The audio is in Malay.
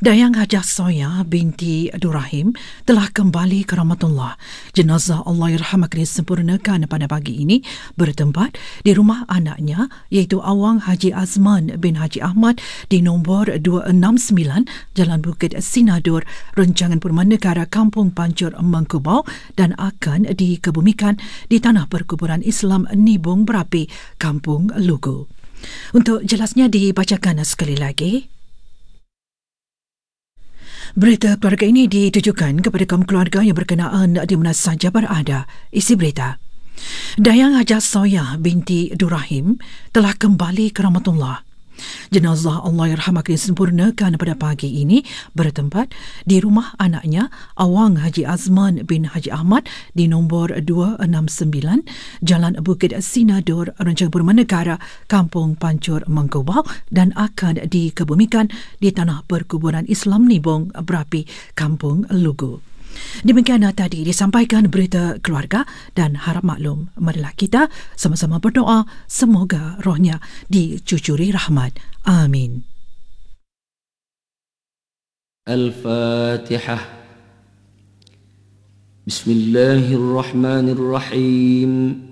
Dayang Hajah Soya binti Abdurrahim telah kembali ke rahmatullah. Jenazah Allahyarham disempurnakan pada pagi ini bertempat di rumah anaknya iaitu Awang Haji Azman bin Haji Ahmad di nombor 269 Jalan Bukit Sinadur, Rancangan Perumahan Negara Kampung Pancur, Mengkubau dan akan dikebumikan di Tanah Perkuburan Islam Nibong Berapi, Kampung Lugu. Untuk jelasnya dibacakan sekali lagi. Berita keluarga ini ditujukan kepada kaum keluarga yang berkenaan di mana saja berada. Isi berita. Dayang Hajah Soya binti Abdurrahim telah kembali ke rahmatullah. Jenazah Allahyarham disempurnakan pada pagi ini bertempat di rumah anaknya Awang Haji Azman bin Haji Ahmad di nombor 269 Jalan Bukit Sinadur, Rancangan Perumahan Negara Kampung Pancur, Mengkubau dan akan dikebumikan di Tanah Perkuburan Islam Nibong Berapi, Kampung Lugu. Demikian tadi disampaikan berita keluarga dan harap maklum. Marilah kita sama-sama berdoa semoga rohnya dicucuri rahmat. Amin. Al-Fatihah. Bismillahirrahmanirrahim.